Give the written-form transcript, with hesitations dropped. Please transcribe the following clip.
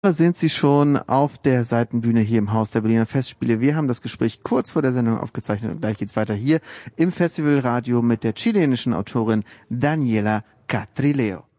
Sind Sie schon auf der Seitenbühne hier im Haus der Berliner Festspiele. Wir haben das Gespräch kurz vor der Sendung aufgezeichnet und gleich geht's weiter hier im Festivalradio mit der chilenischen Autorin Daniela Catrileo.